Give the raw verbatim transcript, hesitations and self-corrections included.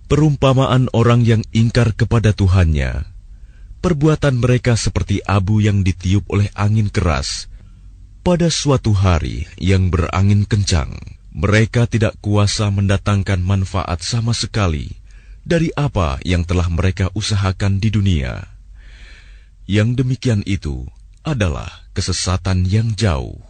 Perumpamaan orang yang ingkar kepada Tuhannya, perbuatan mereka seperti abu yang ditiup oleh angin keras pada suatu hari yang berangin kencang. Mereka tidak kuasa mendatangkan manfaat sama sekali dari apa yang telah mereka usahakan di dunia. Yang demikian itu adalah kesesatan yang jauh.